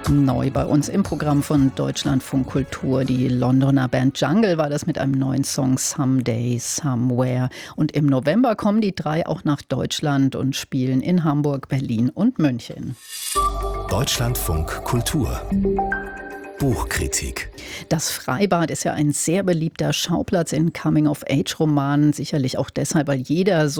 Neu bei uns im Programm von Deutschlandfunk Kultur. Die Londoner Band Jungle war das mit einem neuen Song Someday, Somewhere. Und im November kommen die drei auch nach Deutschland und spielen in Hamburg, Berlin und München. Deutschlandfunk Kultur. Buchkritik. Das Freibad ist ja ein sehr beliebter Schauplatz in Coming-of-Age-Romanen. Sicherlich auch deshalb, weil jeder so